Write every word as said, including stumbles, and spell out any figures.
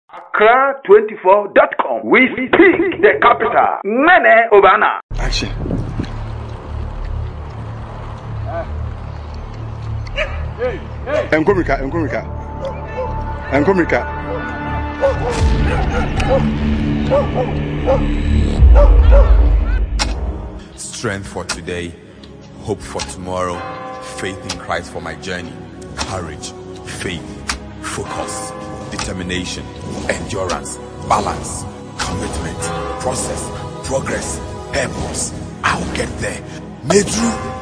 Accra twenty-four dot com. We speak the capital. Mene Obana. Action. Enkomika, Enkomika. Enkomika. Strength for today, hope for tomorrow, faith in Christ for my journey, courage, faith, focus, determination, endurance, balance, commitment, process, progress, purpose. I'll get there. Medru